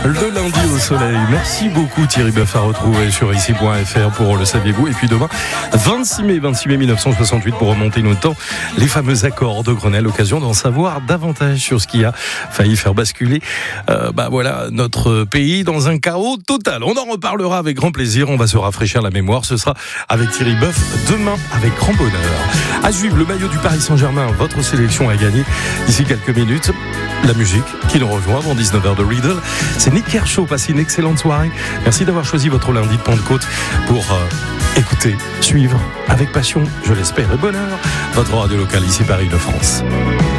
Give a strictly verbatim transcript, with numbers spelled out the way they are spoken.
Le lundi au soleil. Merci beaucoup Thierry Boeuf, à retrouver sur ici point f r pour Le Saviez-vous. Et puis demain, vingt-six mai mille neuf cent soixante-huit, pour remonter nos temps, les fameux accords de Grenelle. L'occasion d'en savoir davantage sur ce qui a failli faire basculer euh, bah voilà, notre pays dans un chaos total. On en reparlera avec grand plaisir. On va se rafraîchir la mémoire. Ce sera avec Thierry Boeuf demain, avec grand bonheur. À suivre, le maillot du Paris Saint-Germain. Votre sélection a gagné d'ici quelques minutes. La musique qui nous rejoint avant dix-neuf heures de Riddle. C'est Nick Kershaw. Passez une excellente soirée. Merci d'avoir choisi votre lundi de Pentecôte pour euh, écouter, suivre avec passion, je l'espère, et bonheur, votre radio locale ici Paris-de-France.